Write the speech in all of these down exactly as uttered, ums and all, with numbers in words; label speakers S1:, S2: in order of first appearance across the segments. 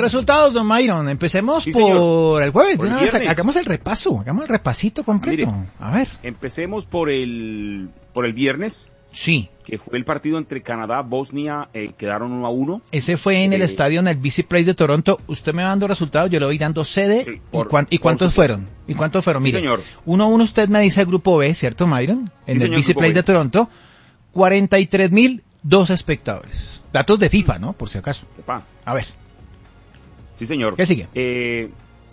S1: Resultados, don Myron. Empecemos
S2: Sí,
S1: por
S2: señor.
S1: el jueves.
S2: Por
S1: De
S2: el
S1: una vez,
S2: viernes.
S1: hagamos el repaso. Hagamos el repasito completo.
S2: Mire.
S1: A ver.
S2: Empecemos por el por el viernes,
S1: Sí.
S2: que fue el partido entre Canadá, Bosnia, eh, quedaron uno a uno.
S1: Ese fue en el
S2: Eh,
S1: estadio, en el B C Place de Toronto. Usted me va dando resultados, yo le voy dando sede.
S2: Sí,
S1: ¿Y,
S2: por-
S1: cuán- ¿Y
S2: por
S1: cuántos
S2: supuesto.
S1: fueron? ¿Y cuántos fueron?
S2: Sí,
S1: Mire,
S2: señor.
S1: uno a uno usted me dice el grupo B, ¿cierto, Myron? En
S2: Sí,
S1: el
S2: señor,
S1: B C
S2: grupo
S1: Place
S2: B.
S1: de Toronto. cuarenta y tres mil dos espectadores. Datos de FIFA, ¿no? Por si acaso.
S2: Epa.
S1: A ver.
S2: Sí, señor.
S1: ¿Qué sigue?
S2: Eh,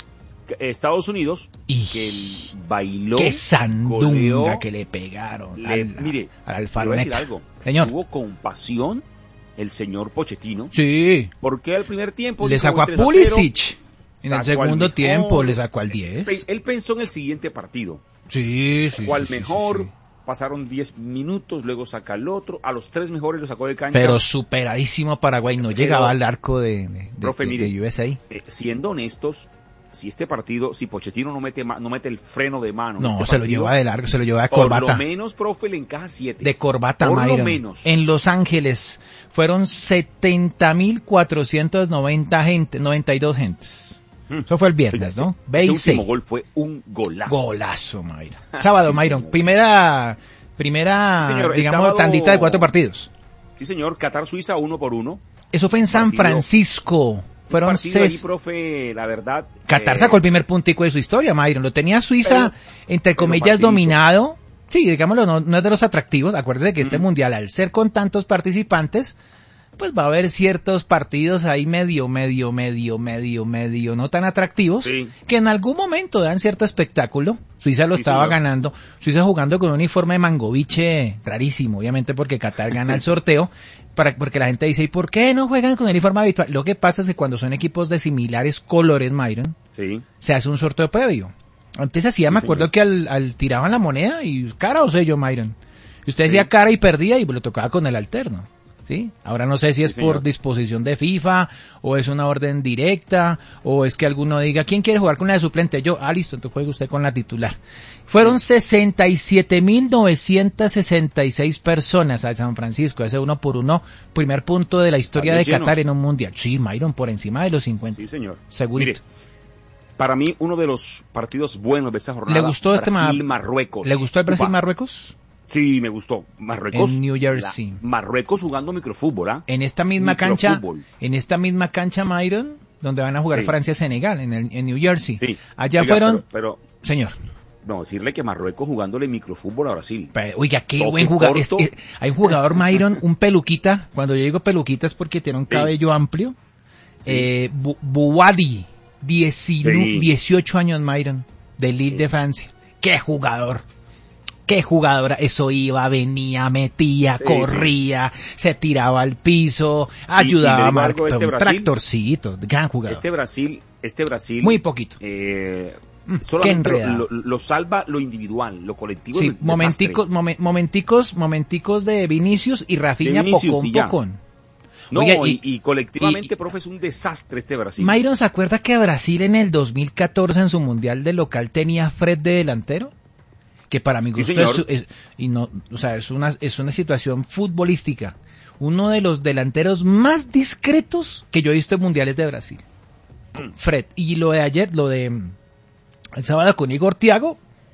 S2: Estados Unidos,
S1: Y
S2: que el bailó,
S1: qué sandunga
S2: goleó,
S1: que le pegaron
S2: le-
S1: al,
S2: mire,
S1: al
S2: le
S1: Alfaro
S2: voy a decir
S1: Neta.
S2: algo.
S1: Señor.
S2: Tuvo compasión el señor Pochettino,
S1: Sí.
S2: porque al primer tiempo
S1: Le
S2: dijo
S1: sacó a
S2: tres cero,
S1: Pulisic. En el
S2: sacó al
S1: segundo
S2: mejor.
S1: tiempo le sacó al
S2: Pe-
S1: diez.
S2: Él pensó en el siguiente partido.
S1: Sí, sí.
S2: Sacó al
S1: sí, sí,
S2: mejor,
S1: sí, sí.
S2: pasaron diez minutos, luego saca al otro, a los tres mejores lo sacó de cancha.
S1: Pero superadísimo Paraguay, no
S2: Pero,
S1: llegaba al arco de, de, de-
S2: profe,
S1: de-
S2: mire,
S1: de U S A.
S2: Eh, siendo honestos, si este partido, si Pochettino no mete ma- no mete el freno de mano, en
S1: No,
S2: este
S1: se lo
S2: partido,
S1: lleva de largo, se lo lleva de
S2: por
S1: corbata.
S2: lo menos, profe, le encaja siete.
S1: De corbata,
S2: Por lo
S1: Myron.
S2: menos.
S1: En Los Ángeles fueron setenta mil cuatrocientos noventa gente, noventa y dos gentes.
S2: Hmm.
S1: Eso fue el viernes, ¿no? Ve
S2: Ese
S1: y
S2: último
S1: seis.
S2: gol fue un golazo.
S1: Golazo, Myron. Sábado, Myron. Primera, primera,
S2: Sí, señor, el
S1: digamos,
S2: sábado-
S1: tandita de cuatro partidos.
S2: Sí, señor, Qatar-Suiza uno por uno.
S1: Eso fue en San
S2: Partido-
S1: Francisco.
S2: Un
S1: Fueron
S2: partido ahí,
S1: seis.
S2: profe, la verdad.
S1: Qatar
S2: eh,
S1: sacó el primer puntico de su historia, Myron. Lo tenía Suiza, entre
S2: pero
S1: comillas,
S2: partidito.
S1: dominado. Sí, digámoslo, no, no es de los atractivos. Acuérdese que este
S2: Mm.
S1: mundial, al ser con tantos participantes, pues va a haber ciertos partidos ahí medio, medio, medio, medio, medio, no tan atractivos,
S2: Sí.
S1: que en algún momento dan cierto espectáculo. Suiza lo
S2: Sí,
S1: estaba
S2: señor.
S1: ganando. Suiza jugando con un uniforme de Mangoviche rarísimo, obviamente porque Qatar gana el sorteo. Para, porque la gente dice, ¿y por qué no juegan con el uniforme habitual? Lo que pasa es que cuando son equipos de similares colores, Myron,
S2: Sí.
S1: se hace un sorteo previo. Antes hacía,
S2: Sí,
S1: me acuerdo
S2: señor.
S1: que al, al tiraban la moneda y cara o sello, Myron. Y usted
S2: Sí.
S1: decía cara y perdía y lo tocaba con el alterno. ¿Sí? Ahora no sé si es
S2: Sí,
S1: por
S2: señor.
S1: disposición de FIFA, o es una orden directa, o es que alguno diga, ¿quién quiere jugar con la de suplente? Yo, ah, listo, entonces juegue usted con la titular. Fueron sesenta y siete mil novecientos sesenta y seis personas a San Francisco, ese uno por uno, primer punto de la historia de
S2: Estadios
S1: Qatar
S2: llenos.
S1: en un mundial. Sí, Myron, por encima de los cincuenta.
S2: Sí, señor.
S1: Segurito.
S2: Mire, para mí, uno de los partidos buenos de esta jornada.
S1: ¿Le gustó este ma-
S2: Brasil-Marruecos.
S1: ¿Le gustó el
S2: Upa.
S1: Brasil-Marruecos?
S2: Sí, me gustó. Marruecos.
S1: En New Jersey.
S2: la- Marruecos jugando microfútbol, ¿ah?
S1: En esta misma cancha,
S2: Microfútbol.
S1: en esta misma cancha, Myron, donde van a jugar
S2: Sí.
S1: Francia-Senegal, en, el- en New Jersey.
S2: Sí.
S1: Allá
S2: Oiga,
S1: fueron,
S2: Pero, pero,
S1: señor,
S2: no, decirle que Marruecos jugándole microfútbol a Brasil.
S1: pero, oiga, qué
S2: Toque
S1: buen jugador. Es-
S2: corto.
S1: es- hay un jugador, Myron, un peluquita, cuando yo digo peluquita es porque tiene un
S2: Sí.
S1: cabello amplio,
S2: Sí.
S1: eh, Bu- Bouhaddi, diecinueve,
S2: Sí.
S1: dieciocho años, Myron, de Lille
S2: Sí.
S1: de Francia. Qué jugador. Qué jugadora, eso iba, venía, metía,
S2: Sí,
S1: corría, se tiraba al piso,
S2: y le
S1: ayudaba a
S2: digo
S1: marcar,
S2: algo, este
S1: un
S2: Brasil-
S1: tractorcito, gran jugador.
S2: Este Brasil, este Brasil.
S1: Muy poquito.
S2: Eh,
S1: Mm, qué
S2: solamente
S1: enredado.
S2: lo, lo- lo salva lo individual, lo colectivo.
S1: Sí,
S2: es un
S1: momenticos,
S2: desastre.
S1: momen- momenticos, momenticos de Vinicius y Rafinha,
S2: De Vinicius,
S1: pocón,
S2: y ya.
S1: pocón.
S2: No,
S1: Oiga,
S2: y,
S1: y-
S2: y colectivamente,
S1: y-
S2: profe, es un desastre este Brasil.
S1: Myron, ¿se acuerda que Brasil en el dos mil catorce en su mundial de local tenía a Fred de delantero? Que para mi
S2: Sí,
S1: gusto
S2: señor.
S1: es, es- y no, o sea, es una, es una situación futbolística. Uno de los delanteros más discretos que yo he visto en mundiales de Brasil.
S2: Mm.
S1: Fred. Y lo de ayer, lo de mm, el sábado con Igor Thiago,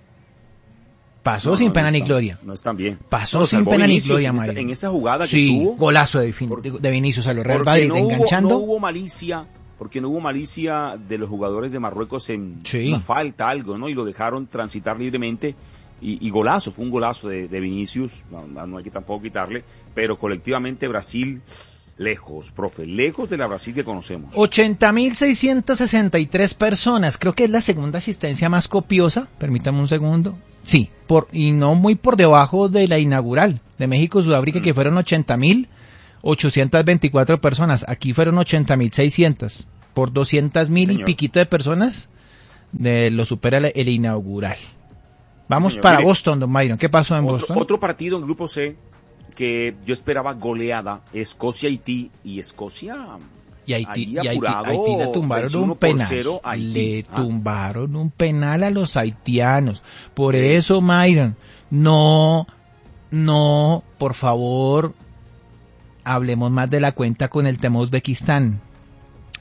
S1: pasó
S2: No,
S1: sin
S2: no,
S1: pena
S2: no
S1: ni
S2: están-
S1: gloria.
S2: No están bien.
S1: Pasó
S2: No,
S1: sin
S2: salvó
S1: pena ni
S2: Vinicius
S1: gloria,
S2: en esa,
S1: Myron.
S2: en esa jugada que
S1: Sí,
S2: tuvo.
S1: golazo de, fin-
S2: Por-
S1: de Vinicius a los Real
S2: Porque
S1: Madrid
S2: no hubo,
S1: enganchando.
S2: no hubo malicia, porque no hubo malicia de los jugadores de Marruecos en
S1: Sí.
S2: una falta, algo, ¿no? Y lo dejaron transitar libremente. Y, y golazo, fue un golazo de, de Vinicius, no, no hay que tampoco quitarle, pero colectivamente Brasil, lejos, profe, lejos de la Brasil que conocemos.
S1: ochenta mil seiscientas sesenta y tres personas, creo que es la segunda asistencia más copiosa, permítame un segundo, sí, por y no muy por debajo de la inaugural de México-Sudáfrica,
S2: Mm.
S1: que fueron ochenta mil ochocientas veinticuatro personas, aquí fueron ochenta mil seiscientas, por doscientas mil y
S2: Señor.
S1: piquito de personas, de, lo supera el, el inaugural. Vamos
S2: Señor,
S1: para
S2: mire,
S1: Boston, don Byron, ¿qué pasó en
S2: Otro,
S1: Boston?
S2: otro partido en Grupo C que yo esperaba goleada, Escocia-Haití, y Escocia...
S1: Y Haití,
S2: ahí
S1: y Haití,
S2: apurado,
S1: Haití le tumbaron
S2: venció
S1: un
S2: uno por
S1: penal.
S2: cero a Haití.
S1: Le
S2: Ah.
S1: tumbaron un penal a los haitianos. Por
S2: Sí.
S1: eso, Myron, no, no, por favor, hablemos más de la cuenta con el tema Uzbekistán.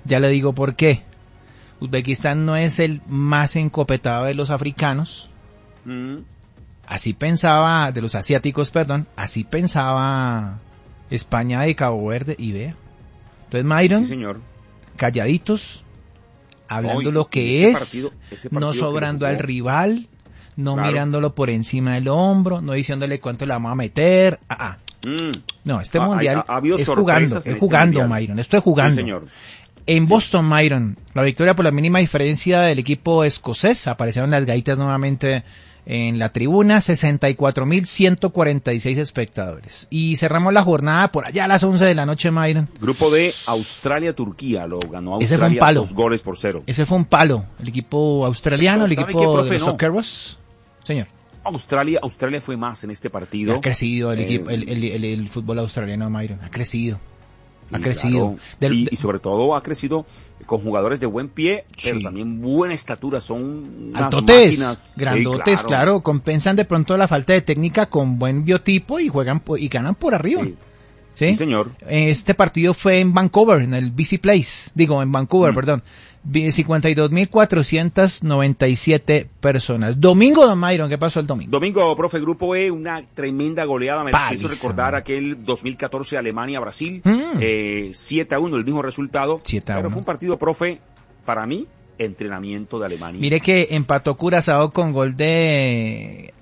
S1: Ya le digo por qué. Uzbekistán no es el más encopetado de los africanos.
S2: Mm.
S1: Así pensaba, de los asiáticos, perdón, así pensaba España de Cabo Verde y vea. Entonces, Myron,
S2: Sí, señor.
S1: calladitos, hablando
S2: No, y-
S1: lo
S2: y
S1: que
S2: ese
S1: es,
S2: partido- ese
S1: no
S2: partido que
S1: sobrando al
S2: jugó,
S1: rival, no
S2: Claro.
S1: mirándolo por encima del hombro, no diciéndole cuánto le vamos a meter. Ah, ah.
S2: mm,
S1: No, este
S2: Ah,
S1: mundial
S2: ha- ha habido
S1: es
S2: sorpresas
S1: jugando,
S2: en
S1: es
S2: este
S1: jugando,
S2: mundial.
S1: Myron, esto es jugando.
S2: Sí, señor.
S1: En
S2: Sí.
S1: Boston, Myron, la victoria por la mínima diferencia del equipo escocés, aparecieron las gaitas nuevamente en la tribuna, sesenta y cuatro mil ciento cuarenta y seis espectadores. Y cerramos la jornada por allá a las once de la noche, Myron.
S2: Grupo D, Australia-Turquía, lo ganó
S1: Ese fue un
S2: Australia
S1: palo.
S2: dos goles por cero.
S1: Ese fue un palo, el equipo australiano, el
S2: ¿Sabe
S1: equipo
S2: qué, profe?
S1: de los
S2: No.
S1: Socceroos. Señor,
S2: Australia, Australia fue más en este partido.
S1: ha crecido el
S2: Eh,
S1: equipo, el, el, el, el fútbol australiano, Myron, ha crecido. Ha
S2: y
S1: crecido.
S2: claro,
S1: Del-
S2: y, y sobre todo ha crecido con jugadores de buen pie, pero
S1: Sí.
S2: también buena estatura, son unas
S1: Altotes,
S2: máquinas. Sí,
S1: grandotes, claro. compensan de pronto la falta de técnica con buen biotipo y juegan po- y ganan por arriba.
S2: Sí.
S1: ¿Sí?
S2: Sí, señor.
S1: Este partido fue en Vancouver, en el B C Place, digo, en Vancouver,
S2: Mm.
S1: perdón. Vi- cincuenta y dos mil cuatrocientas noventa y siete personas. Domingo, don Myron, ¿qué pasó el domingo?
S2: Domingo, profe, Grupo E, una tremenda goleada. Me
S1: Paliza,
S2: hizo recordar
S1: man.
S2: aquel dos mil catorce Alemania-Brasil,
S1: Mm.
S2: eh, siete a uno, el mismo resultado.
S1: siete a
S2: Pero
S1: uno.
S2: fue un partido, profe, para mí, entrenamiento de Alemania.
S1: Mire que empató Curazao con gol de,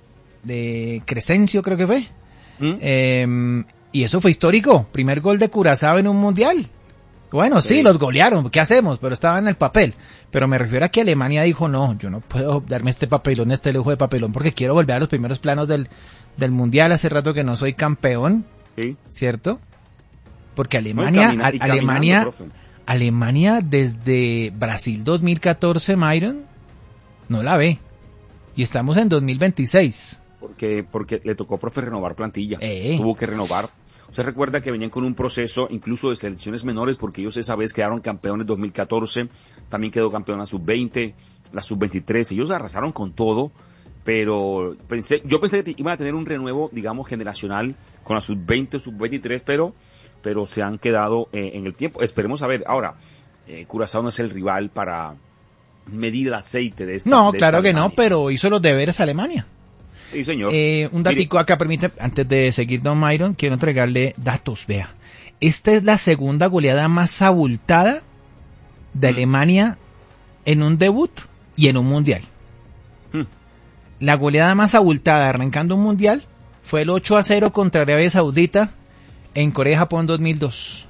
S1: de Crescencio, creo que fue.
S2: ¿Mm?
S1: Eh, y eso fue histórico. Primer gol de Curazao en un mundial. Bueno, sí,
S2: Sí.
S1: los golearon. ¿Qué hacemos? Pero estaba en el papel. Pero me refiero a que Alemania dijo, no, yo no puedo darme este papelón, este lujo de papelón, porque quiero volver a los primeros planos del, del mundial. Hace rato que no soy campeón,
S2: Sí.
S1: ¿cierto? Porque
S2: No, y
S1: Alemania,
S2: camina-
S1: a-
S2: y caminando,
S1: Alemania,
S2: profe.
S1: Alemania desde Brasil dos mil catorce, Myron, no la ve. Y estamos en dos mil veintiséis.
S2: Porque, porque le tocó, profe, renovar plantilla.
S1: Eh.
S2: Tuvo que renovar. Usted recuerda que venían con un proceso incluso de selecciones menores, porque ellos esa vez quedaron campeones dos mil catorce, también quedó campeón la sub veinte, la sub veintitrés, ellos arrasaron con todo, pero pensé, yo pensé que iban a tener un renuevo, digamos, generacional con la sub veinte, sub veintitrés, pero, pero se han quedado eh, en el tiempo. Esperemos a ver. Ahora, eh, Curazao no es el rival para medir el aceite de esta
S1: No,
S2: de
S1: claro
S2: esta
S1: que no,
S2: Alemania.
S1: pero hizo los deberes Alemania.
S2: Sí, señor.
S1: Eh, un datico acá, permite, antes de seguir don Myron, quiero entregarle datos, vea. Esta es la segunda goleada más abultada de
S2: Mm.
S1: Alemania en un debut y en un mundial.
S2: Mm.
S1: La goleada más abultada arrancando un mundial fue el ocho a cero contra Arabia Saudita en Corea-Japón dos mil dos.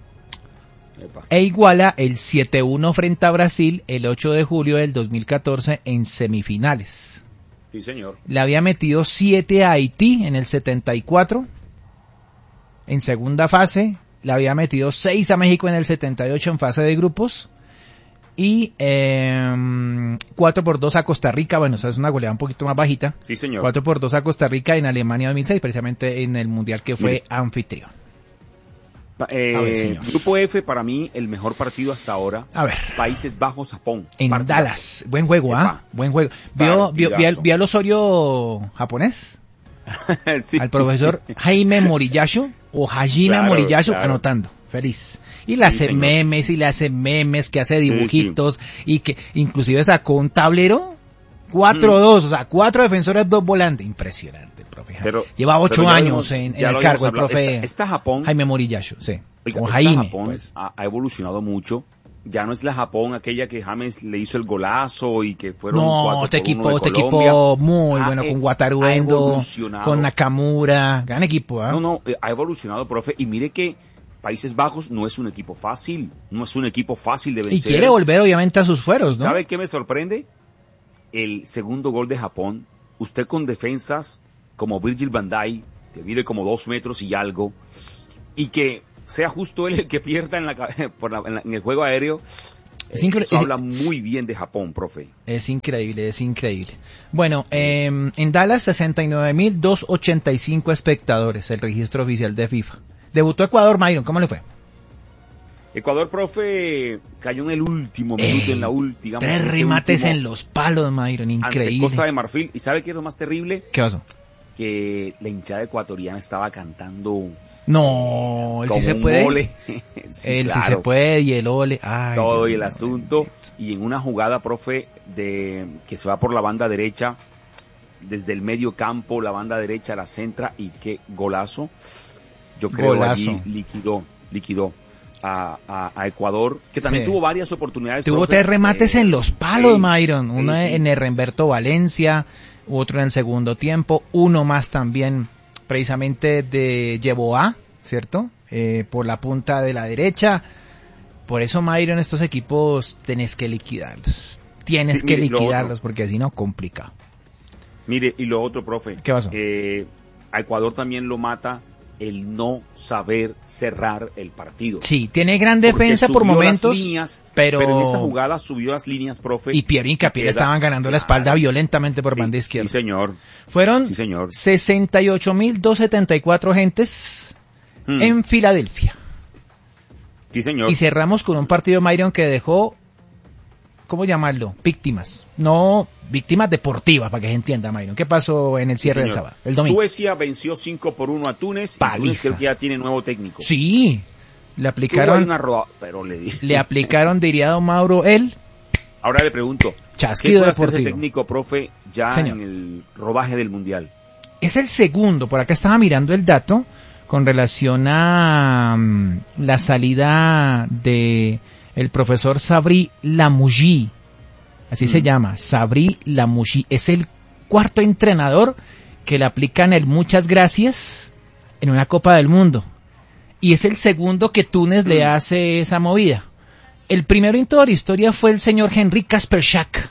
S2: Epa.
S1: E iguala el siete uno frente a Brasil el ocho de julio del dos mil catorce en semifinales.
S2: Sí, señor.
S1: Le había metido siete a Haití en el setenta y cuatro. En segunda fase, le había metido seis a México en el setenta y ocho en fase de grupos. Y eh, cuatro por dos a Costa Rica. Bueno, esa es una goleada un poquito más bajita.
S2: Sí, señor.
S1: cuatro por dos a Costa Rica en Alemania dos mil seis, precisamente en el mundial que fue
S2: Mire.
S1: anfitrión.
S2: Eh,
S1: A ver, señor.
S2: Grupo F, para mí, el mejor partido hasta ahora.
S1: A ver.
S2: Países Bajos, Japón.
S1: En
S2: Partidazo.
S1: Dallas. Buen juego, ¿ah?
S2: Epa.
S1: Buen juego. ¿Vio, vio, vio, al-
S2: Partidazo.
S1: vio al Osorio japonés?
S2: Sí.
S1: Al profesor Jaime Moriyasu o Hajime
S2: Claro,
S1: Moriyasu
S2: claro.
S1: anotando. Feliz. Y le hace
S2: Sí, señor.
S1: memes y le hace memes que hace
S2: Sí,
S1: dibujitos y que inclusive sacó un tablero cuatro dos, o sea, cuatro defensores, dos volantes. Impresionante, el profe.
S2: Pero-
S1: Lleva ocho
S2: pero ya
S1: años
S2: lo hemos-
S1: en, en
S2: ya
S1: el
S2: lo
S1: cargo, el
S2: habíamos hablado.
S1: profe
S2: Esta, esta Japón,
S1: Jaime Moriyasu, sí.
S2: oiga,
S1: o
S2: esta
S1: Jaime,
S2: Japón
S1: pues.
S2: ha, ha evolucionado mucho. Ya no es la Japón aquella que James le hizo el golazo y que fueron
S1: No,
S2: cuatro
S1: este
S2: por uno
S1: equipo,
S2: de
S1: este
S2: Colombia.
S1: equipo muy
S2: Ha,
S1: bueno,
S2: eh,
S1: con
S2: ha
S1: Wataruendo,
S2: evolucionado.
S1: con Nakamura, gran equipo, ¿ah?
S2: No, no, eh, ha evolucionado, profe. Y mire que Países Bajos no es un equipo fácil. No es un equipo fácil de
S1: Y
S2: vencer.
S1: quiere volver obviamente a sus fueros, ¿no?
S2: ¿Sabe qué me sorprende? El segundo gol de Japón. Usted con defensas como Virgil van Dijk, que mide como dos metros y algo, y que sea justo él el que pierda en, la, por la, en, la, en el juego aéreo.
S1: Es incre-
S2: Eso
S1: es-
S2: habla muy bien de Japón, profe.
S1: Es increíble, es increíble. Bueno, eh, en Dallas sesenta y nueve mil doscientos ochenta y cinco espectadores, el registro oficial de FIFA. Debutó Ecuador, Myron, ¿cómo le fue?
S2: Ecuador, profe, cayó en el último minuto,
S1: Ey,
S2: en la última.
S1: Tres remates en los palos, Myron,
S2: ante
S1: increíble.
S2: Costa de Marfil. ¿Y sabe qué es lo más terrible?
S1: ¿Qué pasó?
S2: que la hinchada ecuatoriana estaba cantando.
S1: No, él sí se puede. sí, él claro. sí se puede y el ole. Ay,
S2: todo
S1: Dios
S2: y el
S1: mío,
S2: asunto. Bendito. Y en una jugada, profe, de que se va por la banda derecha, desde el medio campo, la banda derecha la centra y qué golazo. Yo creo que allí liquidó, liquidó a, a, a Ecuador, que también sí. tuvo varias oportunidades.
S1: Tuvo
S2: profe,
S1: tres remates eh, en los palos, sí, Myron. Uno
S2: sí, sí.
S1: en Herrenberto Valencia, otro en el segundo tiempo, uno más también precisamente de Yeboah, ¿cierto? Eh, por la punta de la derecha. Por eso, Myron, estos equipos tenés que liquidarlos. Tienes sí, que mire, liquidarlos porque si no, complicado.
S2: Mire, y lo otro, profe.
S1: ¿Qué pasó?
S2: Eh, a Ecuador también lo mata el no saber cerrar el partido.
S1: Sí, tiene gran defensa por momentos,
S2: líneas,
S1: pero...
S2: pero en esa jugada subió las líneas, profe.
S1: Y Piero Hincapié le estaban ganando claro. la espalda violentamente por
S2: sí,
S1: banda izquierda.
S2: Sí, señor.
S1: Fueron
S2: sí, señor.
S1: sesenta y ocho mil doscientos setenta y cuatro gentes hmm. en Filadelfia.
S2: Sí, señor.
S1: Y cerramos con un partido, Myron, que dejó, ¿cómo llamarlo? Víctimas. No víctimas deportivas, para que se entienda, Myron. ¿Qué pasó en el cierre sí, del sábado? El domingo.
S2: Suecia venció cinco por uno a Túnez.
S1: Paliza.
S2: Y Túnez creo que ya tiene nuevo técnico.
S1: Sí. Le aplicaron...
S2: Una roda, pero le, di...
S1: le aplicaron, diría don Mauro, él.
S2: Ahora le pregunto.
S1: Chasquido
S2: ¿qué puede
S1: deportivo.
S2: hacer ese técnico, profe, ya
S1: Señor.
S2: en el rodaje del Mundial?
S1: Es el segundo. Por acá estaba mirando el dato con relación a um, la salida de el profesor Sabri Lamouchi. Así mm. se llama, Sabri Lamouchi. Es el cuarto entrenador que le aplican el muchas gracias en una Copa del Mundo. Y es el segundo que Túnez mm. le hace esa movida. El primero en toda la historia fue el señor Henrik Kasperschak,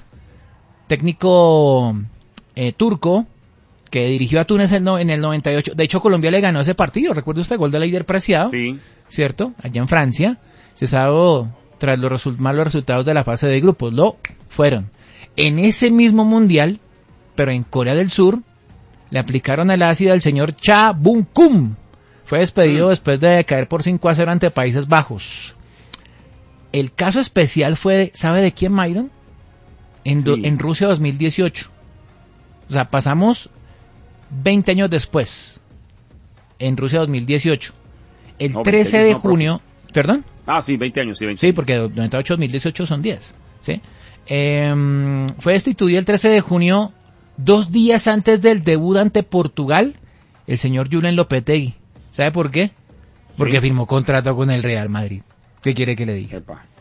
S1: técnico eh, turco, que dirigió a Túnez en, no, en el noventa y ocho. De hecho, Colombia le ganó ese partido. ¿Recuerda usted? Gol de Leider Preciado.
S2: Sí.
S1: ¿Cierto? Allá en Francia. Se sabe, tras los resu- malos resultados de la fase de grupos. Lo fueron. En ese mismo mundial, pero en Corea del Sur, le aplicaron el ácido al señor Cha Bung-kum. Fue despedido mm. después de caer por cinco a cero ante Países Bajos. El caso especial fue, ¿sabe de quién, Myron? En, do, sí. en Rusia dos mil dieciocho. O sea, pasamos veinte años después. En Rusia dos mil dieciocho. El no, trece de junio... No, ¿Perdón?
S2: Ah, sí, veinte años, sí, veinte.
S1: Sí, porque noventa y ocho a dos mil dieciocho son diez. ¿Sí? Eh, fue destituido el trece de junio, dos días antes del debut ante Portugal, el señor Julen Lopetegui. ¿Sabe por qué? Porque sí. firmó contrato con el Real Madrid. ¿Qué quiere que le diga?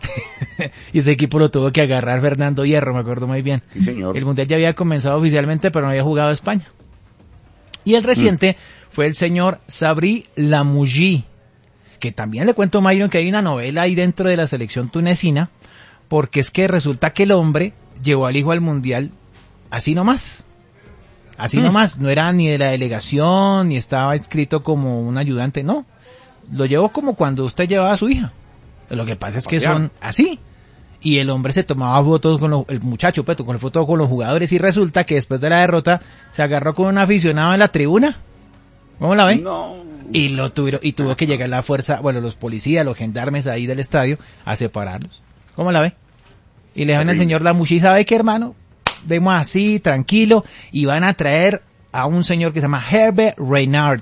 S1: Y ese equipo lo tuvo que agarrar Fernando Hierro, me acuerdo muy bien.
S2: Sí, señor.
S1: El Mundial ya había comenzado oficialmente, pero no había jugado España. Y el reciente mm. fue el señor Sabri Lamouchi, que también le cuento, Myron, que hay una novela ahí dentro de la selección tunecina, porque es que resulta que el hombre llevó al hijo al Mundial así nomás. Así mm. nomás, no era ni de la delegación, ni estaba inscrito como un ayudante, no. Lo llevó como cuando usted llevaba a su hija. Lo que pasa es que son así. Y el hombre se tomaba fotos con los, el muchacho, pues, con el foto con los jugadores, y resulta que después de la derrota se agarró con un aficionado en la tribuna. ¿Cómo la ve?
S2: No.
S1: Y lo tuvieron, y tuvo que llegar la fuerza, bueno, los policías, los gendarmes ahí del estadio a separarlos. ¿Cómo la ve? Y le van al señor Lamouchi, ¿sabe qué, hermano? Vemos así, tranquilo, y van a traer a un señor que se llama Herbert Renard.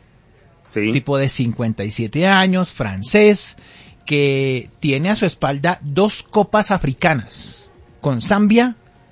S2: Sí.
S1: Tipo de cincuenta y siete años, francés, que tiene a su espalda dos copas africanas, con Zambia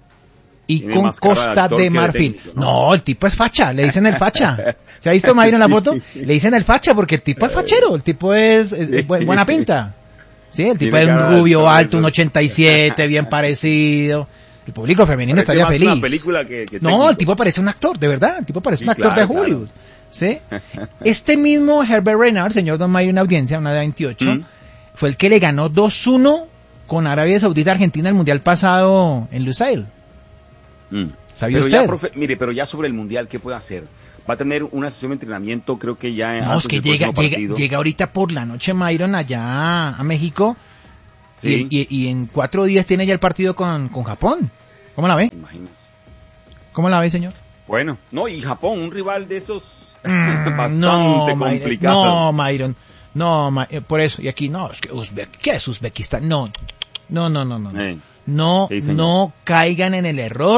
S1: y tiene con Costa de Marfil. De técnico, ¿no? No, el tipo es facha, le dicen el facha. ¿Se ha visto, Mayron, la foto? Sí. Le dicen el facha porque el tipo es fachero, el tipo es, es, es buena pinta. Sí, el tipo tiene es un rubio alto, un ochenta y siete, bien parecido. El público femenino parece estaría feliz.
S2: Una película que, que
S1: no, el tipo parece un actor, de verdad, el tipo parece sí, un actor claro, de Hollywood. Claro. ¿Sí? Este mismo Herbert Renard, señor Don Mario, una audiencia, una de veintiocho, mm. fue el que le ganó dos uno con Arabia Saudita Argentina el Mundial pasado en Lusail.
S2: Mm.
S1: ¿Sabía
S2: pero
S1: usted?
S2: Ya, profe, mire, pero ya sobre el Mundial, ¿qué puede hacer? Va a tener una sesión de entrenamiento, creo que ya...
S1: No, es que llega, llega, llega ahorita por la noche, Myron, allá a México, sí. y, y, y en cuatro días tiene ya el partido con, con Japón. ¿Cómo la ve?
S2: Imagínese.
S1: ¿Cómo la ve, señor?
S2: Bueno, no, y Japón, un rival de esos...
S1: Mm,
S2: bastante
S1: no,
S2: complicado.
S1: No, Myron, no, Ma- por eso, y aquí no, es que Uzbek, ¿qué es Uzbekistán? No, no, no, no, no,
S2: Eh.
S1: no,
S2: Sí,
S1: no caigan en el error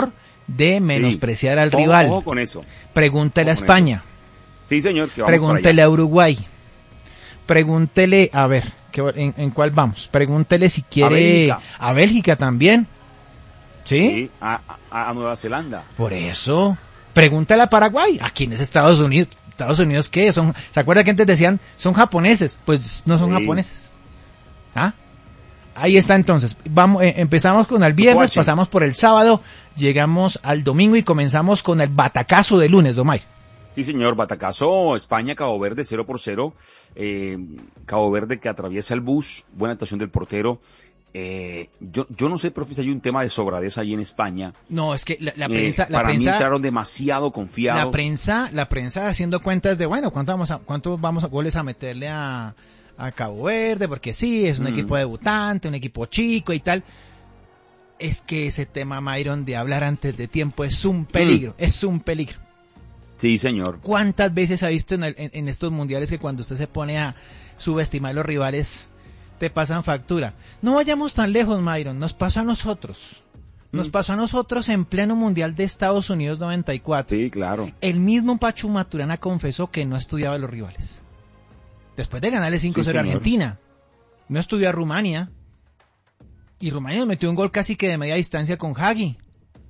S1: de menospreciar
S2: sí.
S1: al
S2: ojo,
S1: rival.
S2: Ojo con eso.
S1: Pregúntele
S2: ojo
S1: a España.
S2: Sí, señor. Que vamos
S1: Pregúntele a Uruguay. Pregúntele, a ver, ¿qué, en, ¿en cuál vamos? Pregúntele si quiere...
S2: A Bélgica,
S1: a Bélgica también. ¿Sí?
S2: Sí, a, a, a Nueva Zelanda.
S1: Por eso. Pregúntale a Paraguay. ¿A quién es Estados Unidos? ¿Estados Unidos qué? Son, ¿se acuerda que antes decían, son japoneses? Pues no son
S2: Sí.
S1: japoneses. ¿Ah? Ahí está entonces. Vamos, eh, empezamos con el viernes,
S2: Guachi.
S1: pasamos por el sábado, llegamos al domingo y comenzamos con el batacazo de lunes, Domay.
S2: Sí, señor, batacazo, España, Cabo Verde, cero por cero. Eh, Cabo Verde que atraviesa el bus, buena actuación del portero. Eh, yo, yo no sé, profe, si hay un tema de sobradez ahí en España.
S1: No, es que la, la
S2: Eh,
S1: prensa, la
S2: para
S1: prensa,
S2: mí entraron demasiado confiados.
S1: la prensa, la prensa haciendo cuentas de, bueno, ¿cuánto vamos a, cuántos vamos a goles a meterle a, a Cabo Verde? Porque sí, es un
S2: Mm.
S1: equipo debutante, un equipo chico y tal. Es que ese tema, Myron, de hablar antes de tiempo es un peligro,
S2: Mm.
S1: es un peligro.
S2: Sí, señor.
S1: ¿Cuántas veces ha visto en, el- en- en estos mundiales que cuando usted se pone a subestimar a los rivales, te pasan factura? No vayamos tan lejos, Myron, nos pasó a nosotros. Nos
S2: Mm.
S1: pasó a nosotros en pleno mundial de Estados Unidos noventa y cuatro.
S2: Sí, claro.
S1: El mismo Pachu Maturana confesó que no estudiaba a los rivales. Después de ganarle cinco cero a
S2: señor.
S1: Argentina, no estudió a Rumania. Y Rumania nos metió un gol casi que de media distancia con Hagi.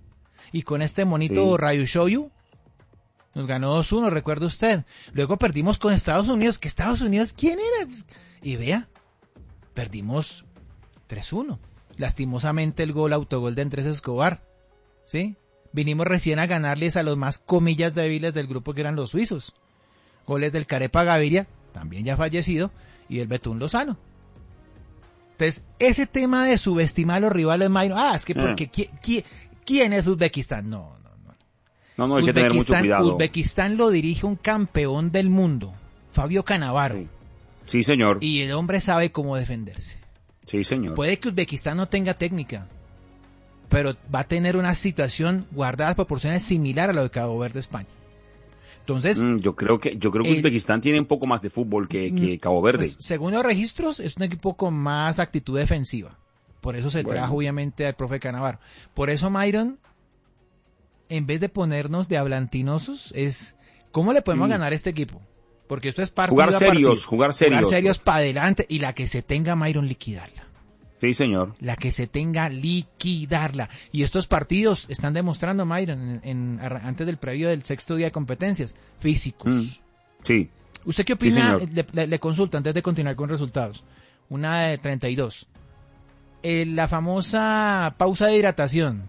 S1: Y con este monito
S2: Sí.
S1: Ryu Shoyu nos ganó dos uno, recuerda usted. Luego perdimos con Estados Unidos, que Estados Unidos, ¿quién era? Pues, y vea, perdimos tres uno. Lastimosamente el gol, autogol de Andrés Escobar, ¿sí? Vinimos recién a ganarles a los más comillas débiles del grupo que eran los suizos. Goles del Carepa Gaviria, también ya fallecido, y del Betún Lozano. Entonces, ese tema de subestimar a los rivales, Mayro, ah, es que porque, ¿qui- qui- ¿quién es Uzbekistán? No, no, no.
S2: No, no, hay que tener mucho
S1: Uzbekistán,
S2: cuidado.
S1: Uzbekistán lo dirige un campeón del mundo, Fabio Cannavaro,
S2: Sí. Sí, señor.
S1: y el hombre sabe cómo defenderse.
S2: Sí, señor.
S1: Puede que Uzbekistán no tenga técnica, pero va a tener una situación guardada proporciones similar a lo de Cabo Verde, España. Entonces,
S2: Mm, yo creo que yo creo que
S1: el-
S2: Uzbekistán tiene un poco más de fútbol que, que Cabo Verde.
S1: pues, según los registros, es un equipo con más actitud defensiva. Por eso se
S2: Bueno.
S1: trajo obviamente al profe Cannavaro. Por eso, Myron, en vez de ponernos de hablantinosos, es ¿cómo le podemos
S2: Mm.
S1: ganar a este equipo? Porque esto es partido
S2: Jugar
S1: a
S2: serios,
S1: partido.
S2: jugar serios.
S1: Jugar serios para adelante y la que se tenga, Myron, liquidarla.
S2: Sí, señor.
S1: La que se tenga, liquidarla. Y estos partidos están demostrando, Myron, en, en- arra- antes del previo del sexto día de competencias, físicos.
S2: Mm. Sí.
S1: ¿Usted qué
S2: Sí,
S1: opina?
S2: señor.
S1: le, le- le consulto antes de continuar con resultados. Una de treinta y dos. Eh, la famosa pausa de hidratación.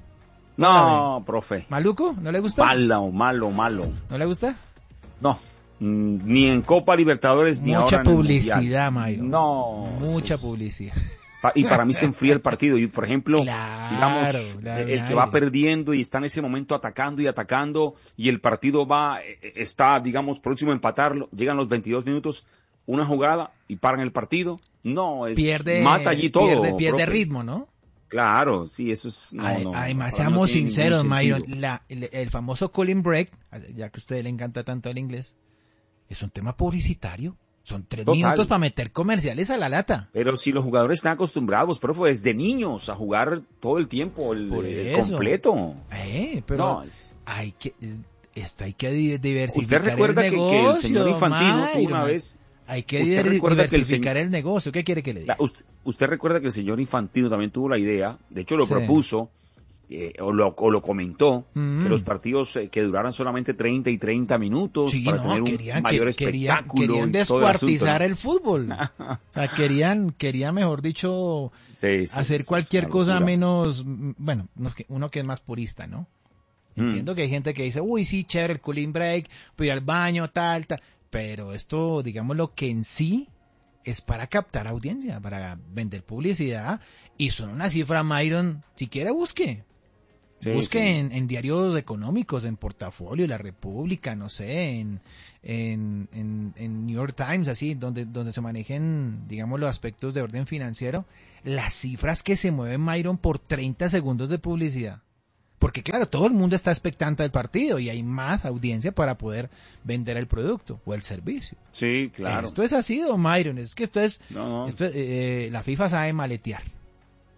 S2: No, profe.
S1: ¿Maluco? ¿No le gusta?
S2: Malo, malo, malo.
S1: ¿No le gusta?
S2: No. Mm, Ni en Copa Libertadores ni
S1: Mucha
S2: ahora en el
S1: publicidad,
S2: Mundial.
S1: Mayro.
S2: No.
S1: Mucha
S2: eso es-
S1: publicidad.
S2: pa- Y para mí se enfría el partido. Y por ejemplo,
S1: Claro,
S2: digamos,
S1: claro,
S2: el que
S1: claro.
S2: va perdiendo y está en ese momento atacando y atacando y el partido va, eh, eh, está, digamos, próximo a empatarlo, llegan los veintidós minutos, una jugada y paran el partido. No, es,
S1: Pierde,
S2: mata allí todo.
S1: pierde, pierde
S2: profe.
S1: ritmo, ¿no?
S2: Claro, sí, eso es... No,
S1: Ay,
S2: no,
S1: Además,
S2: para mí no
S1: seamos
S2: tiene ningún
S1: sinceros, Myron,
S2: sentido.
S1: la- el, el famoso cooling break, ya que a usted le encanta tanto el inglés, es un tema publicitario. Son tres
S2: Total.
S1: minutos para meter comerciales a la lata.
S2: Pero si los jugadores están acostumbrados, profe, desde niños a jugar todo el tiempo, el,
S1: Por
S2: el
S1: eso.
S2: completo.
S1: Eh, pero
S2: No, es-
S1: hay que, es- esto hay que di- diversificar
S2: Usted recuerda
S1: el
S2: que,
S1: negocio,
S2: que el señor Infantino tuvo una
S1: Myron.
S2: vez...
S1: Hay que
S2: usted
S1: diver-
S2: recuerda que el
S1: diversificar
S2: señor-
S1: el negocio. ¿Qué quiere que le diga?
S2: La- usted, usted recuerda que el señor Infantino también tuvo la idea, de hecho lo
S1: Sí.
S2: propuso, eh, o, lo, o lo comentó,
S1: Mm.
S2: que los partidos eh, que duraran solamente treinta y treinta minutos
S1: Sí,
S2: para
S1: no,
S2: tener un
S1: querían,
S2: mayor
S1: que- querían,
S2: espectáculo.
S1: querían
S2: y todo el
S1: descuartizar
S2: asunto,
S1: el fútbol. O sea, querían, querían, mejor dicho,
S2: ¿no? Sí, sí,
S1: hacer
S2: sí, sí,
S1: cualquier
S2: es una
S1: cosa
S2: locura.
S1: menos, mm, bueno, no es que- uno que es más purista, ¿no?
S2: Mm.
S1: Entiendo que hay gente que dice, uy, sí, chévere, el cooling break, voy al baño, tal, tal, pero esto, digamos, lo que en sí es para captar audiencia, para vender publicidad, y son una cifra, Myron, si quiere busque.
S2: Sí,
S1: Busque
S2: sí.
S1: En, en diarios económicos, en Portafolio, La República, no sé, en, en, en, en New York Times, así, donde, donde se manejen, digamos, los aspectos de orden financiero, las cifras que se mueven, Myron, por treinta segundos de publicidad. Porque claro, todo el mundo está expectante del partido y hay más audiencia para poder vender el producto o el servicio.
S2: Sí, claro.
S1: Esto es así, don Myron, es que esto es,
S2: No, no.
S1: esto es, eh, la FIFA sabe maletear.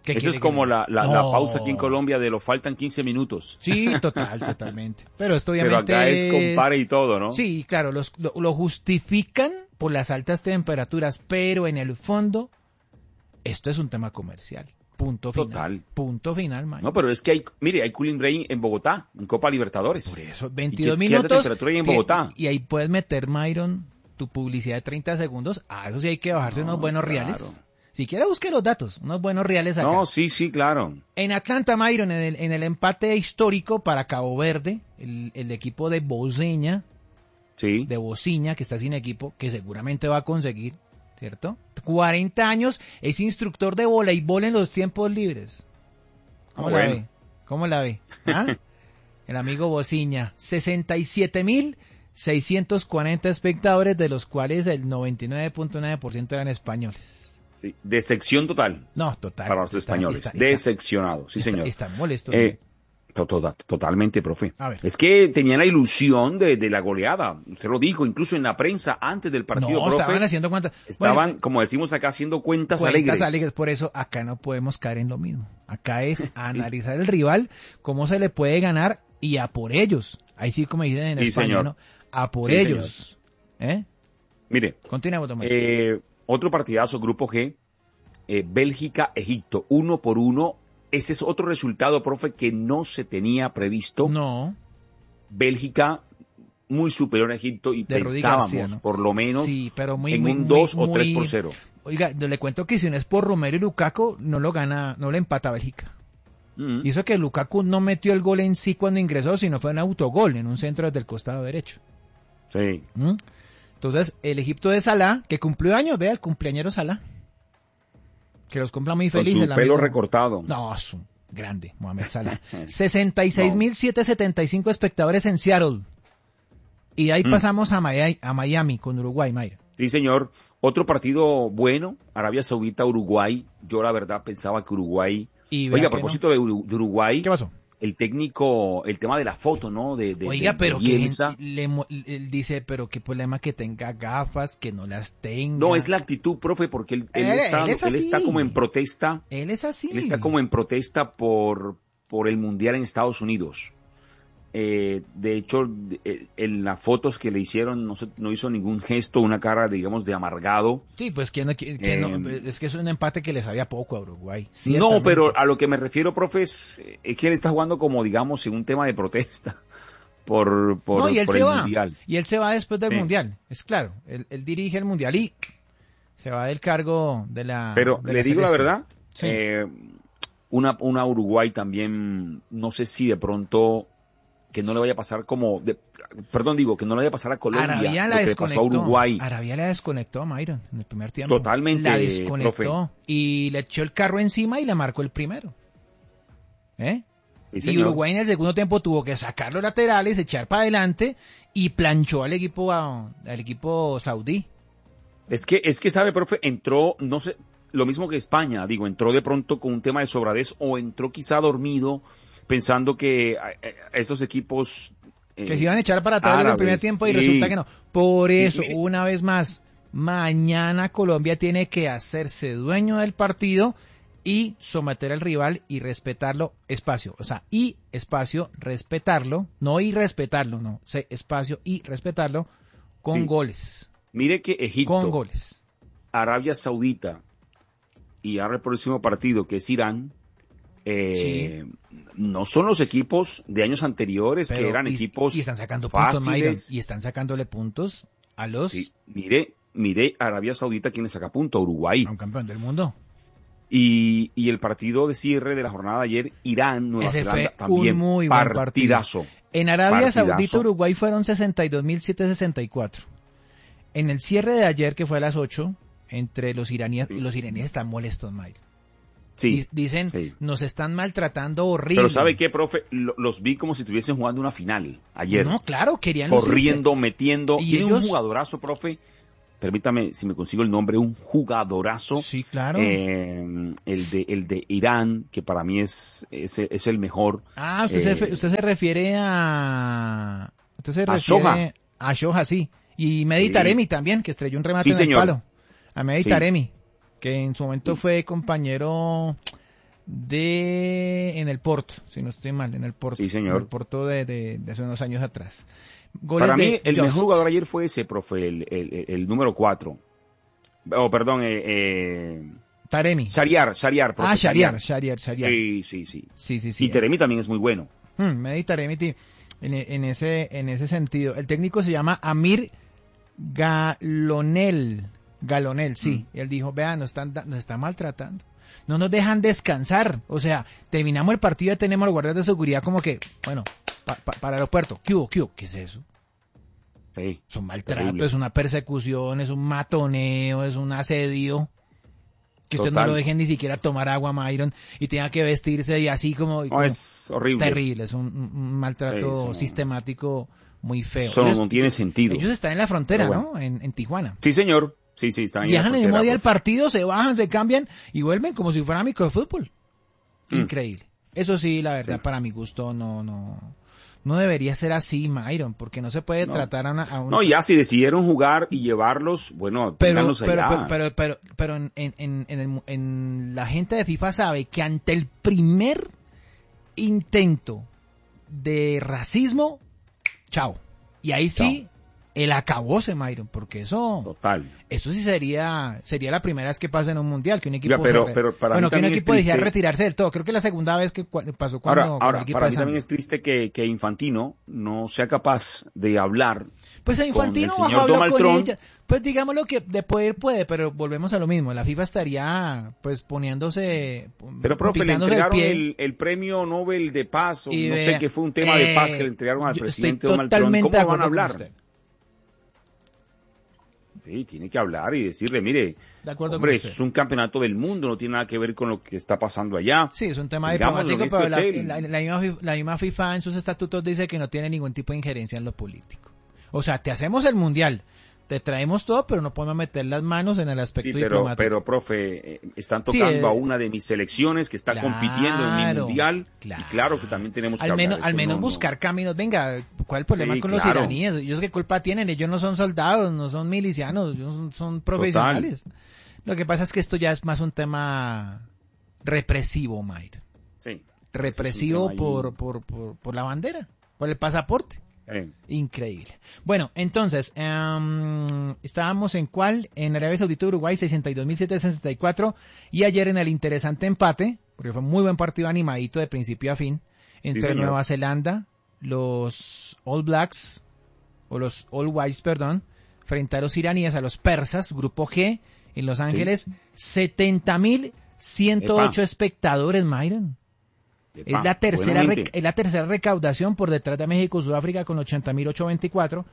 S2: Eso es como la, la, no. la pausa aquí en Colombia de lo faltan quince minutos.
S1: Sí, total, totalmente. Pero esto obviamente
S2: Pero acá es compare y todo, ¿no?
S1: Sí, claro, los, lo, lo justifican por las altas temperaturas, pero en el fondo esto es un tema comercial. Punto final. Total. Punto final, man.
S2: No, pero es que hay, mire, hay cooling rain en Bogotá, en Copa Libertadores.
S1: Por eso, veintidós minutos.
S2: ¿Qué temperatura hay en Bogotá?
S1: Y, y ahí puedes meter, Myron, tu publicidad de treinta segundos. Ah, eso sí hay que bajarse no, unos buenos claro. reales. Si quiere busque los datos, unos buenos reales acá.
S2: No, sí, sí, claro.
S1: En Atlanta, Myron, en el, en el empate histórico para Cabo Verde, el, el equipo de Boceña,
S2: sí.
S1: de Bociña, que está sin equipo, que seguramente va a conseguir, ¿cierto? cuarenta años, es instructor de voleibol en los tiempos libres. ¿Cómo oh, la bueno. ve? ¿Cómo la ve? ¿Ah? El amigo Bociña, sesenta y siete mil seiscientos cuarenta espectadores, de los cuales el noventa y nueve punto nueve por ciento eran españoles.
S2: Sí, decepción total.
S1: No, total.
S2: Para los
S1: está,
S2: españoles.
S1: Está,
S2: Decepcionado, sí
S1: está,
S2: señor.
S1: Están molestos.
S2: Eh, to, to, totalmente, profe.
S1: A ver.
S2: Es que tenían la ilusión de, de la goleada. Usted lo dijo, incluso en la prensa antes del partido,
S1: no,
S2: profe.
S1: estaban haciendo cuentas.
S2: Estaban,
S1: bueno,
S2: como decimos acá, haciendo cuentas,
S1: cuentas
S2: alegres.
S1: alegres. Por eso acá no podemos caer en lo mismo. Acá es sí. analizar el rival, cómo se le puede ganar y a por ellos. Ahí sí, como dicen en
S2: sí,
S1: español,
S2: señor.
S1: ¿no? A por
S2: sí,
S1: ellos. ¿Eh?
S2: Mire.
S1: Continuamos, Tomás.
S2: Eh, otro partidazo, Grupo G. Eh, Bélgica, Egipto, uno por uno. Ese es otro resultado, profe, que no se tenía previsto.
S1: No.
S2: Bélgica muy superior a Egipto y
S1: de
S2: pensábamos,
S1: García, ¿no?
S2: por lo menos,
S1: sí, pero muy,
S2: en
S1: muy,
S2: un dos
S1: muy,
S2: o tres por cero.
S1: Oiga, le cuento que si no es por Romero y Lukaku, no lo gana, no le empata a Bélgica. Mm-hmm. Y eso que Lukaku no metió el gol en sí cuando ingresó, sino fue un autogol en un centro desde el costado derecho.
S2: Sí.
S1: ¿Mm? Entonces, el Egipto de Salah, que cumplió años, vea, el cumpleañero Salah. Que los cumpla muy felices.
S2: Con su pelo recortado.
S1: No, es un grande, Mohamed Salah. sesenta y seis mil setecientos setenta y cinco espectadores en Seattle. Y de ahí mm. pasamos a Miami, a Miami con Uruguay, Mayra.
S2: Sí, señor. Otro partido bueno, Arabia Saudita, Uruguay. Yo la verdad pensaba que Uruguay...
S1: Y
S2: Oiga, a propósito no. de, Ur- de Uruguay...
S1: ¿Qué pasó?
S2: El técnico, el tema de la foto, ¿no? De, de,
S1: Oiga,
S2: de,
S1: pero
S2: de
S1: que le, él dice, pero qué problema que tenga gafas, que no las tenga.
S2: No, es la actitud, profe, porque él, él,
S1: él,
S2: está,
S1: él, es
S2: él está como en protesta.
S1: Él es así.
S2: Él está como en protesta por, por el Mundial en Estados Unidos. Eh, de hecho, eh, en las fotos que le hicieron no, se, no hizo ningún gesto, una cara, digamos, de amargado.
S1: Sí, pues que, no, que, que eh, no, es que es un empate que le sabía poco a Uruguay.
S2: No, pero a lo que me refiero, profe, es, es que él está jugando como, digamos, en un tema de protesta por, por,
S1: no, y él
S2: por
S1: se
S2: el
S1: va.
S2: Mundial.
S1: Y él se va después del
S2: sí.
S1: Mundial, es claro. Él, él dirige el Mundial y se va del cargo de la...
S2: Pero
S1: de
S2: le
S1: la
S2: digo
S1: celeste.
S2: la verdad,
S1: sí.
S2: eh, una, una Uruguay también, no sé si de pronto... que no le vaya a pasar como, de, perdón, digo, que no le vaya a pasar a Colombia,
S1: Arabia
S2: lo
S1: la
S2: que le pasó a Uruguay.
S1: Arabia la desconectó a Myron en el primer tiempo.
S2: Totalmente,
S1: la desconectó
S2: profe.
S1: Y le echó el carro encima y la marcó el primero. ¿Eh?
S2: Sí,
S1: y Uruguay en el segundo tiempo tuvo que sacar los laterales, echar para adelante y planchó al equipo a, al equipo saudí.
S2: Es que, es que sabe, profe, entró, no sé, lo mismo que España, digo, entró de pronto con un tema de sobradez o entró quizá dormido, pensando que a, a estos equipos... Eh,
S1: que se iban a echar para atrás en el primer tiempo y sí. resulta que no. Por eso, sí. una vez más, mañana Colombia tiene que hacerse dueño del partido y someter al rival y respetarlo, espacio. O sea, y espacio, respetarlo, no y respetarlo, no. Sí, espacio y respetarlo con sí. goles.
S2: Mire que Egipto,
S1: con goles.
S2: Arabia Saudita y ahora el próximo partido que es Irán, Eh, sí. no son los equipos de años anteriores Pero, que eran
S1: y,
S2: equipos
S1: y están sacando
S2: fáciles.
S1: puntos, Myron, y están sacándole puntos a los
S2: sí, mire, mire Arabia Saudita quien le saca punto a Uruguay,
S1: a un campeón del mundo.
S2: Y, y el partido de cierre de la jornada de ayer, Irán, Nueva
S1: Ese
S2: Zelanda,
S1: fue
S2: también
S1: un muy
S2: partidazo.
S1: Buen partido. En Arabia
S2: partidazo.
S1: Saudita, Uruguay fueron sesenta y dos mil setecientos sesenta y cuatro. En el cierre de ayer, que fue a las ocho, entre los iraníes, sí. los iraníes están molestos, Mike.
S2: Sí,
S1: Dicen,
S2: sí.
S1: nos están maltratando horrible.
S2: Pero ¿sabe qué, profe? Los vi como si estuviesen jugando una final ayer.
S1: No, claro, querían
S2: corriendo,
S1: lucirse.
S2: metiendo.
S1: Y
S2: Tiene
S1: ellos...
S2: un jugadorazo, profe. Permítame, si me consigo el nombre, un jugadorazo.
S1: Sí, claro.
S2: Eh, el de el de Irán, que para mí es es, es el mejor.
S1: Ah, usted, eh, se, usted se refiere a... Usted se
S2: a
S1: refiere
S2: Shoha.
S1: A Shoha, sí. Y Mehdi sí. Taremi también, que estrelló un remate
S2: sí,
S1: en el
S2: señor.
S1: palo. A Mehdi
S2: sí.
S1: Taremi, que en su momento fue compañero de en el Porto, si no estoy mal, en el Porto.
S2: Sí, señor.
S1: En el Porto de, de, de hace unos años atrás. Goles
S2: Para mí,
S1: de
S2: el
S1: Just.
S2: mejor jugador ayer fue ese, profe, el, el, el número cuatro. Oh, perdón, eh, eh,
S1: Taremi.
S2: Shariar, Shariar.
S1: Ah, Shariar, Shariar, Shariar.
S2: Sí, sí, sí.
S1: Sí, sí, sí.
S2: Y Taremi también es muy bueno.
S1: Hmm, me di Taremi en, en, ese, en ese sentido. El técnico se llama Amir Galonel. Galonel, sí. Mm. Él dijo, vean, nos están, nos están maltratando. No nos dejan descansar. O sea, terminamos el partido y ya tenemos los guardias de seguridad como que, bueno, pa, pa, para el aeropuerto. ¿Qué hubo? ¿Qué hubo? ¿Qué es eso?
S2: Sí,
S1: es un maltrato, es una persecución, es un matoneo, es un asedio. Que usted Total. No lo dejen ni siquiera tomar agua, Myron, y tenga que vestirse y así como...
S2: No,
S1: como
S2: es horrible.
S1: Terrible, es un, un maltrato sí, sistemático muy feo.
S2: Eso ellos, no tiene sentido.
S1: Ellos están en la frontera, bueno. ¿no? En, en Tijuana.
S2: Sí, señor. Sí, sí, están ahí.
S1: Viajan el mismo día al partido, se bajan, se cambian y vuelven como si fuera microfútbol. Mm. Increíble. Eso sí, la verdad, sí. Para mi gusto, no, no... No debería ser así, Myron, porque no se puede no. tratar a, una, a un...
S2: No, ya si decidieron jugar y llevarlos, bueno,
S1: pero, pero, allá. Pero, pero, pero, pero en, en, en, el, en la gente de FIFA sabe que ante el primer intento de racismo, chao. Y ahí sí, chao. El acabóse, Myron, porque eso...
S2: Total.
S1: Eso sí sería sería la primera vez que pasa en un mundial, que un equipo...
S2: Ya, pero, pero para
S1: bueno,
S2: mí
S1: que un equipo
S2: decía
S1: retirarse del todo. Creo que la segunda vez que pasó cuando...
S2: Ahora, ahora para mí también es triste que, que Infantino no sea capaz de hablar...
S1: Pues a Infantino
S2: con el señor Donald
S1: con
S2: Trump.
S1: Ella. Pues digámoslo que de poder puede, pero volvemos a lo mismo. La FIFA estaría pues poniéndose...
S2: Pero, profe, le entregaron el, el, el premio Nobel de Paz, o no vea, sé qué fue un tema eh, de paz que le entregaron al presidente Donald Trump. ¿Cómo van a hablar? Sí, tiene que hablar y decirle, mire,
S1: de acuerdo
S2: hombre,
S1: con usted.
S2: Es un campeonato del mundo, no tiene nada que ver con lo que está pasando allá.
S1: Sí, es un tema diplomático, pero la, la, la, misma, la misma FIFA en sus estatutos dice que no tiene ningún tipo de injerencia en lo político. O sea, te hacemos el mundial, te traemos todo, pero no podemos meter las manos en el aspecto
S2: sí, pero,
S1: diplomático.
S2: Pero, profe, eh, están tocando sí, eh, a una de mis selecciones que está claro, compitiendo en mi mundial, claro. Y claro que también tenemos que
S1: al
S2: hablar
S1: menos,
S2: de eso,
S1: Al menos
S2: no,
S1: buscar
S2: no.
S1: caminos. Venga, ¿cuál es el problema sí, con claro. los iraníes? Ellos qué culpa tienen, ellos no son soldados, no son milicianos, ellos son, son profesionales. Total. Lo que pasa es que esto ya es más un tema represivo, Mayra.
S2: Sí.
S1: Represivo es por, por, por, por la bandera, por el pasaporte.
S2: Eh.
S1: Increíble. Bueno, entonces, um, estábamos en cuál? En Arabia Saudita, Uruguay, sesenta y dos mil setecientos sesenta y cuatro. Y ayer en el interesante empate, porque fue un muy buen partido animadito de principio a fin, entre sí, Nueva Zelanda, los All Blacks, o los All Whites, perdón, frente a los iraníes, a los persas, grupo G, en Los Ángeles, sí. setenta mil ciento ocho espectadores, Myron.
S2: Epa,
S1: es la tercera rec- es la tercera recaudación por detrás de México, Sudáfrica con ochenta mil ochocientos veinticuatro.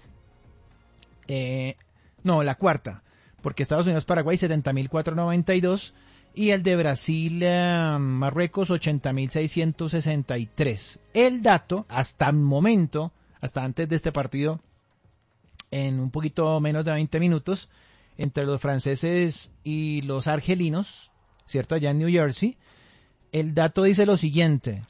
S1: Eh, no, la cuarta, porque Estados Unidos, Paraguay setenta mil cuatrocientos noventa y dos y el de Brasil, eh, Marruecos ochenta mil seiscientos sesenta y tres. El dato hasta el momento, hasta antes de este partido, en un poquito menos de veinte minutos, entre los franceses y los argelinos, ¿cierto? Allá en New Jersey. El dato dice lo siguiente.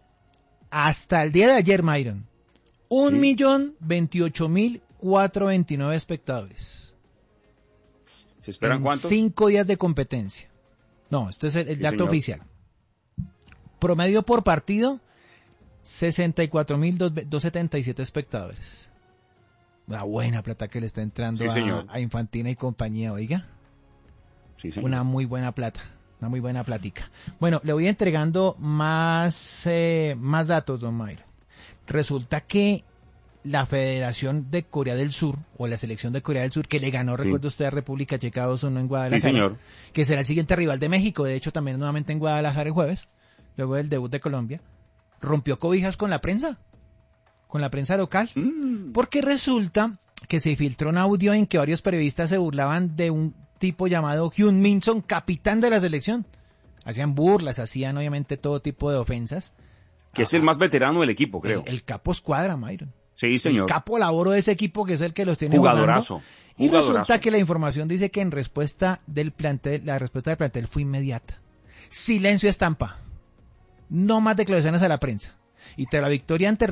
S1: Hasta el día de ayer, Myron, un millón veintiocho mil cuatrocientos veintinueve espectadores.
S2: ¿Se esperan
S1: en
S2: cuántos?
S1: Cinco días de competencia. No, esto es el, el sí, dato señor. Oficial. Promedio por partido, sesenta y cuatro mil doscientos setenta y siete espectadores. Una buena plata que le está entrando
S2: sí,
S1: a, a Infantina y compañía, oiga.
S2: Sí, señor.
S1: Una muy buena plata. Una muy buena plática. Bueno, le voy entregando más, eh, más datos, don Mayra. Resulta que la Federación de Corea del Sur, o la selección de Corea del Sur, que le ganó, sí. recuerda usted, a República Checa dos uno en Guadalajara.
S2: Sí, señor.
S1: Que será el siguiente rival de México, de hecho también nuevamente en Guadalajara el jueves, luego del debut de Colombia, rompió cobijas con la prensa, con la prensa local, mm. porque resulta que se filtró un audio en que varios periodistas se burlaban de un tipo llamado Hyun Min Son, capitán de la selección. Hacían burlas, hacían obviamente todo tipo de ofensas.
S2: Que ah, es el más veterano del equipo, creo.
S1: El, el capo escuadra, Myron.
S2: Sí, señor.
S1: El capo laboro de ese equipo, que es el que los tiene
S2: Jugadorazo.
S1: jugando. Y Jugadorazo. Resulta que la información dice que en respuesta del plantel, la respuesta del plantel fue inmediata. Silencio estampa. No más declaraciones a la prensa. Y tras la victoria ante